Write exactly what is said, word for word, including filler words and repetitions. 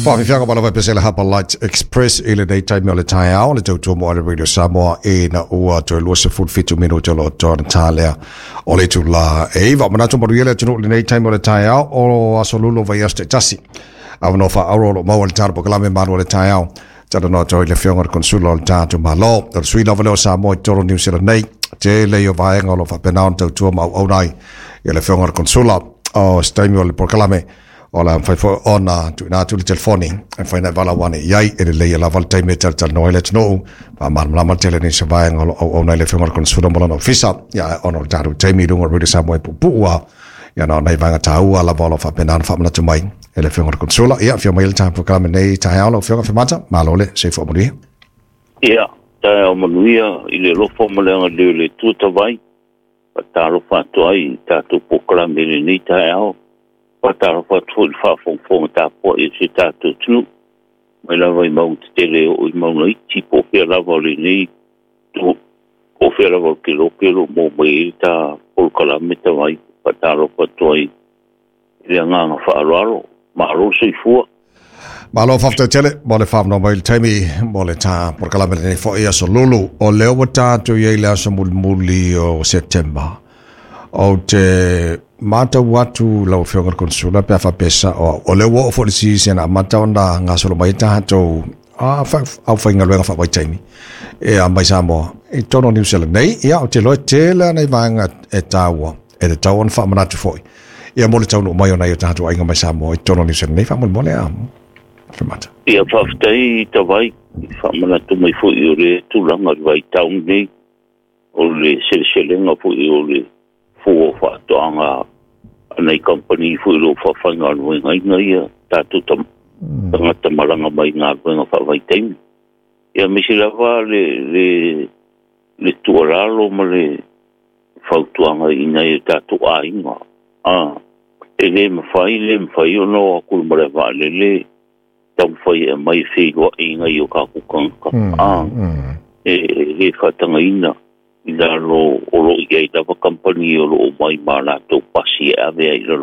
Well, if you're going to be Harbour Lights Express, ile nei time ole tai au le tau tau mo ale Radio Samoa e na ua to lo se full fit minu to lo to Talia ole tu la e va mana to mo ile tunu le nei time ole tai au o asolulu vai aste tasi au no fa auro lo mo ole tarbo kala me manu ole tai au tata no to ile fianga consulo ole tatu malo to sui lava le Samoa to New Zealand nei te le yo vai ngolo fa penau to tu mo au nai ile fianga consulo o stime ole por kala me ola fai fo ona tu na tu le telefoni e fai na vala wane yai e le la val time tel tel no let no pa mar la mar tele ni se vai ngolo o na le fo mar kon sudo mo no fisa ya ono taru time dungo really samwe pu pu ya no nei vanga tau ala bola fa penan fa mna tu mai e le fo mar kon sula ya fio mail time for kala nei tai ala fio fa mata malole se fo mo ni ya ta o mo nuia ile lo fo mo le le le tu ta vai pa ta lo fa to ai ta tu po kala me ni tai ala Patara pa tu fa fong fong ta po e se ta tu tu mai la vai mau te le o mau nei ti po pe la voli ni tu o fe la vol kilo kilo mo mai ta por kala me ta vai patara pa tu ai le nga fa alo ma ro se fu malo fa te tele mo le fa no mai temi mo le ta por kala me ni fo e so lulu o le o ta tu ye la so mul muli o September o te mata watu la ofenga konsula pe fa pesa o o le wo fo si sena mata onda nga solo mai ta to a fa au fa nga fa vai taimi e a mai samo e tono New Zealand nei ia o te lo te la nei vanga e tawa e te tawa fa mana tu foi ia mo le tau no mai ona ia ta to ai nga mai samo e tono New Zealand nei fa mo mo le am fa mata ia fa ftai ta vai fa mana tu mai foi o le tu langa vai tau nei o le sel selenga foi o le fu fa to anga nei company fu lo fa fa ngal we ngai ngai ta tu tam tanga tamalanga mai nga nga fa vai tem ya me si lava le le le tuaralo ma le fa tuanga ina e ta tu ai nga ah ele me fai le me fai no ku mo le va le le tam fai mai fi go inga yo ka ku kan ah e le fa tanga ina ina lo o lo ia da company o lo mai mala to pasi ave